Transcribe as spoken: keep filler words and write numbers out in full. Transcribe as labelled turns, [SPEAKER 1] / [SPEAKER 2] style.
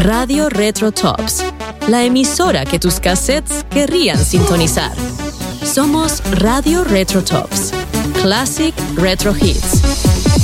[SPEAKER 1] Radio Retro Tops, la emisora que tus cassettes querrían sintonizar. Somos Radio Retro Tops, Classic Retro Hits.